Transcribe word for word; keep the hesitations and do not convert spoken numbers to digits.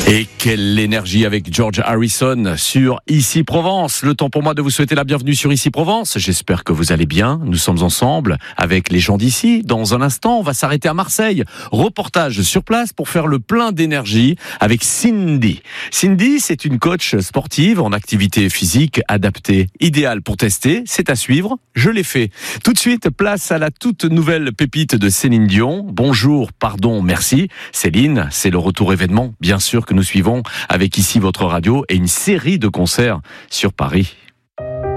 Et quelle énergie avec George Harrison sur Ici Provence. Le temps pour moi de vous souhaiter la bienvenue sur Ici Provence. J'espère que vous allez bien. Nous sommes ensemble avec les gens d'ici. Dans un instant, on va s'arrêter à Marseille. Reportage sur place pour faire le plein d'énergie avec Cindy. Cindy, c'est une coach sportive en activité physique adaptée. Idéale pour tester, c'est à suivre. Je l'ai fait. Tout de suite, place à la toute nouvelle pépite de Céline Dion. Bonjour, pardon, merci. Céline, c'est le retour événement, bien sûr, que nous suivons avec ici votre radio et une série de concerts sur Paris.